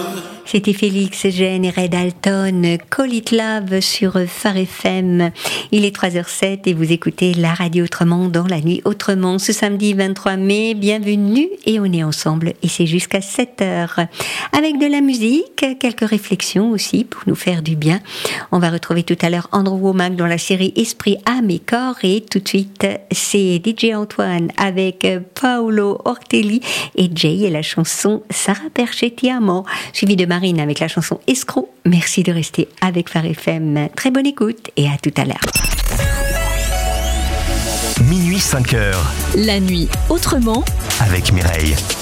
C'était Félix Jean et Red Alton, Call It Love sur Phare FM. Il est 3h07 et vous écoutez la radio Autrement dans la nuit autrement. Ce samedi 23 mai, bienvenue et on est ensemble et c'est jusqu'à 7h. Avec de la musique, quelques réflexions aussi pour nous faire du bien. On va retrouver tout à l'heure Andrew Womack dans la série Esprit, âme et corps et tout de suite c'est DJ Antoine avec Paolo Ortelli et Jay et la chanson Sarah Perchettiamo, suivi de Marine avec la chanson Escroc. Merci de rester avec Phare FM. Très bonne écoute et à tout à l'heure. Minuit 5h. La nuit autrement avec Mireille.